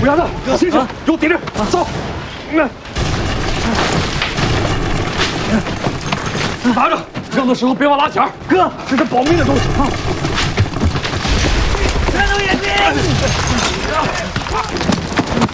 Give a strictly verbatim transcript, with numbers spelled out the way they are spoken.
不要动，醒醒，给我顶着，走。嗯。拿着，扔的时候别忘拉起来。哥，这是保命的东西啊。